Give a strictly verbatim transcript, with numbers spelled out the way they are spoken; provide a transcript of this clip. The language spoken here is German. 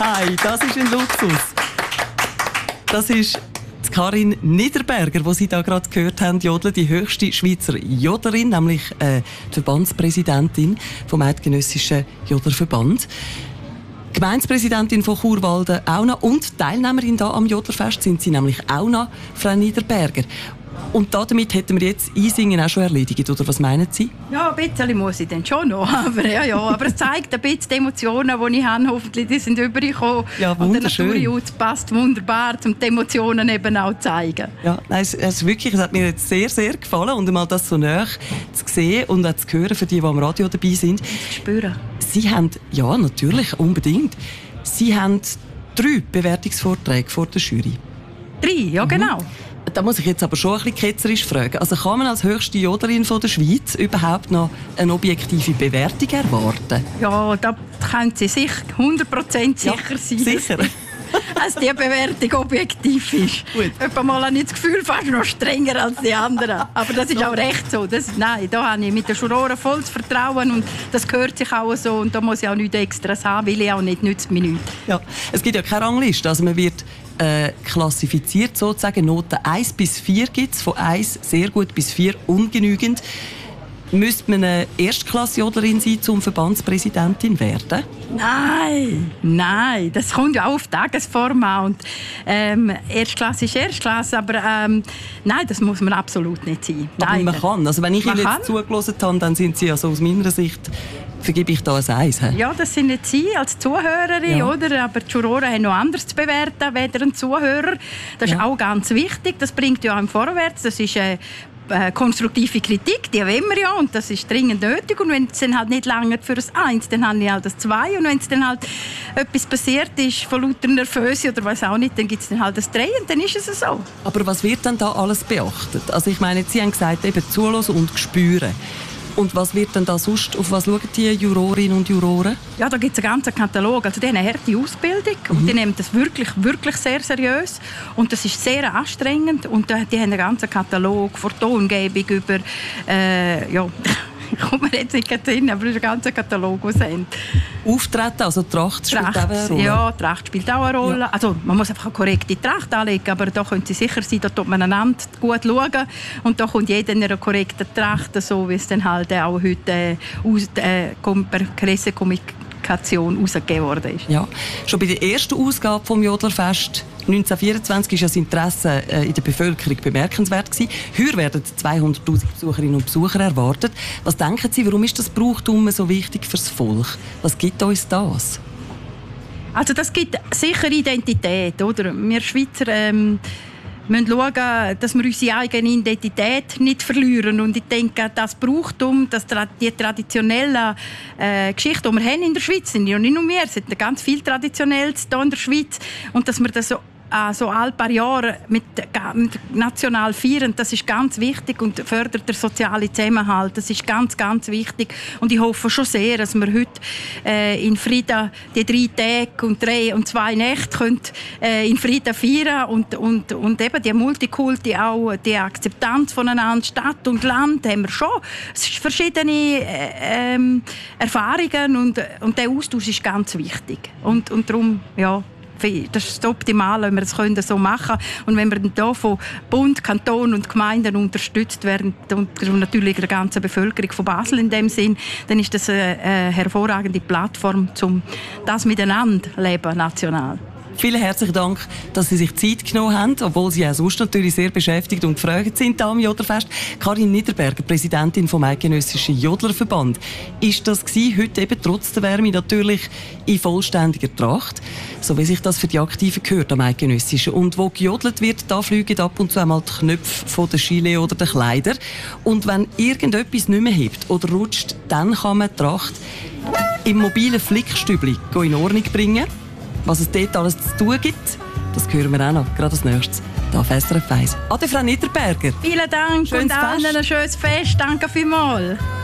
Hey, das ist ein Luxus. Das ist die Karin Niederberger, die Sie da gerade gehört haben, jodeln, die höchste Schweizer Jodlerin, nämlich äh, die Verbandspräsidentin vom Eidgenössischen Jodlerverband. Gemeindepräsidentin von Churwalden auch noch und Teilnehmerin da am Jodlerfest sind Sie nämlich auch noch, Frau Niederberger. Und damit hätten wir jetzt Einsingen auch schon erledigt, oder was meinen Sie? Ja, ein bisschen muss ich dann schon noch. Aber, ja, ja. Aber es zeigt ein bisschen die Emotionen, die ich habe. Hoffentlich die sind übergekommen. Ja, wunderschön. Und der Naturjutz passt wunderbar, um die Emotionen eben auch zu zeigen. Ja, nein, es, es, wirklich, es hat mir jetzt sehr, sehr gefallen. Und einmal das so nah zu sehen und auch zu hören, für die, die am Radio dabei sind. Zu spüren. Sie haben, ja, natürlich, unbedingt. Sie haben drei Bewertungsvorträge vor der Jury. Drei, ja, genau. Mhm. Da muss ich jetzt aber schon ein bisschen ketzerisch fragen. Also kann man als höchste Jodlerin von der Schweiz überhaupt noch eine objektive Bewertung erwarten? Ja, da können Sie sich hundert Prozent sicher ja, sein. Sicher. Dass die Bewertung objektiv ist. Etwa mal habe ich das Gefühl, fast noch strenger als die anderen. Aber das ist auch recht so. Das, nein, da habe ich mit den Juroren volles Vertrauen und das gehört sich auch so. Und da muss ich auch nichts Extras haben, weil ich auch nicht, nützt mir nichts. Ja, es gibt ja keine Rangliste. Also man wird äh, klassifiziert sozusagen. Noten eins bis vier gibt es, von eins sehr gut bis vier ungenügend. Müsste man eine Erstklasse-Jodlerin sein, um Verbandspräsidentin werden? Nein, nein, das kommt ja auch auf Tagesform an. Und, ähm, Erstklasse ist Erstklasse, aber ähm, nein, das muss man absolut nicht sein. Aber nein, man kann. Also wenn ich Ihnen jetzt zugelassen habe, dann sind Sie also aus meiner Sicht, vergebe ich da ein Eis. He? Ja, das sind nicht Sie als Zuhörerin, ja. Oder? Aber die Juroren haben noch anderes zu bewerten, weder ein Zuhörer. Das ist ja auch ganz wichtig, das bringt ja auch vorwärts. Das ist äh, konstruktive Kritik, die wollen wir ja und das ist dringend nötig und wenn es dann halt nicht lange für das Eins, dann habe ich halt das Zwei und wenn es dann halt etwas passiert ist von lauter Nervöse oder was auch nicht, dann gibt es dann halt das Drei und dann ist es so. Aber was wird denn da alles beachtet? Also ich meine, Sie haben gesagt, eben zuhören und spüren. Und was wird denn da sonst, auf was schauen die Jurorinnen und Juroren? Ja, da gibt es einen ganzen Katalog. Also die haben eine harte Ausbildung mhm. und die nehmen das wirklich, wirklich sehr seriös. Und das ist sehr anstrengend. Und die haben einen ganzen Katalog von Tongebung über... Äh, ja, ich komme mir jetzt nicht hin, aber es ist ein ganzer Katalog, den sie haben. Auftreten, also Tracht spielt Tracht, auch eine Rolle? Ja, Tracht spielt auch eine Rolle. Ja. Also, man muss einfach eine korrekte Tracht anlegen, aber da können Sie sicher sein, da tut man einander gut schauen. Und da kommt jeder in einer korrekten Tracht, so wie es dann halt auch heute äh, aus der äh, Pressekommunikation herausgegeben worden ist. Ja. Schon bei der ersten Ausgabe des Jodlerfest neunzehnhundertvierundzwanzig war das Interesse äh, in der Bevölkerung bemerkenswert gewesen. Heuer werden zweihunderttausend Besucherinnen und Besucher erwartet. Was denken Sie, warum ist das Brauchtum so wichtig fürs Volk? Was gibt uns das? Also das gibt sicher Identität, oder? Wir Schweizer ähm, müssen schauen, dass wir unsere eigene Identität nicht verlieren. Und ich denke, das Brauchtum, das, die traditionelle äh, Geschichte, die wir haben in der Schweiz, sind ja nicht nur wir, es sind ganz viel Traditionelles hier in der Schweiz. Und dass wir das so äh, so alle paar Jahre mit, mit national feiern, das ist ganz wichtig und fördert den sozialen Zusammenhalt. Das ist ganz, ganz wichtig. Und ich hoffe schon sehr, dass wir heute äh, in Frieden die drei Tage und drei und zwei Nächte können, äh, in Frieden feiern und, und, und eben die Multikulti, auch die Akzeptanz voneinander, Stadt und Land, haben wir schon verschiedene äh, äh, Erfahrungen und, und der Austausch ist ganz wichtig. Und, und darum, ja, das ist das Optimale, wenn wir das können so machen können. Und wenn wir hier von Bund, Kanton und Gemeinden unterstützt werden und natürlich der ganzen Bevölkerung von Basel in dem Sinn, dann ist das eine, eine hervorragende Plattform, um das miteinander leben national. Vielen herzlichen Dank, dass Sie sich Zeit genommen haben, obwohl Sie auch sonst natürlich sehr beschäftigt und gefragt sind hier am Jodlerfest. Karin Niederberger, Präsidentin vom Eidgenössischen Jodlerverband. Ist das gewesen, heute eben trotz der Wärme natürlich in vollständiger Tracht, so wie sich das für die Aktiven gehört am Eidgenössischen. Und wo gejodelt wird, da fliegen ab und zu einmal die Knöpfe von der Gilet oder der Kleider. Und wenn irgendetwas nicht mehr hebt oder rutscht, dann kann man die Tracht im mobilen Flickstübli in Ordnung bringen. Was es dort alles zu tun gibt, das hören wir auch noch, gerade als nächstes, hier auf S R F eins. Ade, Frau Niederberger. Vielen Dank schönes und allen ein schönes Fest. Danke vielmals.